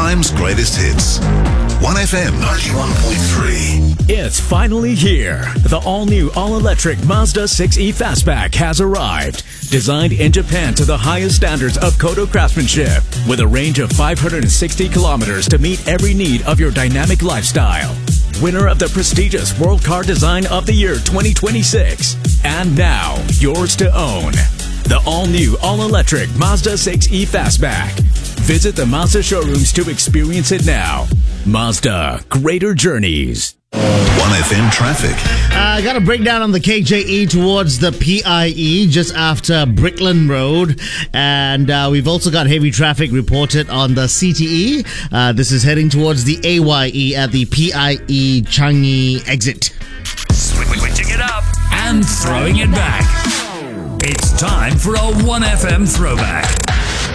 time's greatest hits. 1FM 91.3. It's finally here. The all-new, all-electric Mazda 6e Fastback has arrived. Designed in Japan to the highest standards of Kodo craftsmanship, with a range of 560 kilometers to meet every need of your dynamic lifestyle. Winner of the prestigious World Car Design of the Year 2026. And now, yours to own. The all-new, all-electric Mazda 6e Fastback. Visit the Mazda showrooms to experience it now. Mazda, greater journeys. 1FM traffic. I got a breakdown on the KJE towards the PIE just after Brickland Road. And we've also got heavy traffic reported on the CTE. This is heading towards the AYE at the PIE Changi exit. Switching it up and throwing it back. It's time for a 1FM throwback.